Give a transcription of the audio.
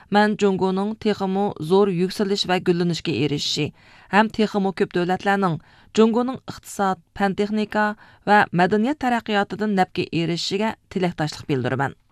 Mən Cungoның texmo zor yükseliş və güllenişə erişişi, həm texmo köp dövlətlərinin Cungoның iqtisad, fən texnika və mədəniyyət tərəqqiyatından nəpkə erişişigə tiləkdaşlıq bildiriman.